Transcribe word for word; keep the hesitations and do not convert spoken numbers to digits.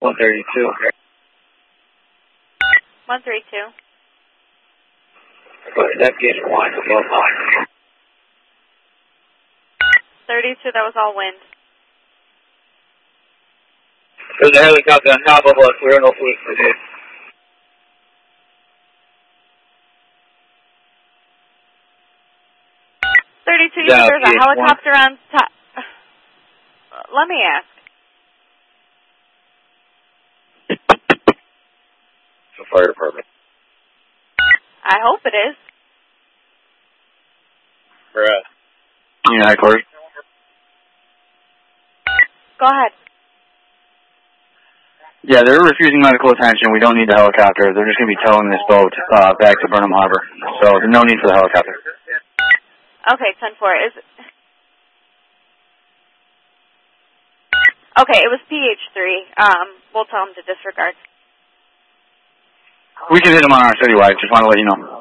one thirty-two. one thirty-two. Navigation one, above line. thirty-two, that was all wind. There's a helicopter on top of us. We don't know if we can do it. thirty-two, you said there's a helicopter on top. Let me ask. It's the fire department. I hope it is. Where at? Yeah, hi, Corey. Go ahead. Yeah, they're refusing medical attention. We don't need the helicopter. They're just going to be towing this boat uh, back to Burnham Harbor. So there's no need for the helicopter. Okay, ten four. Is it... Okay, it was P H three. Um, we'll tell them to disregard. We can hit them on our citywide. Just want to let you know.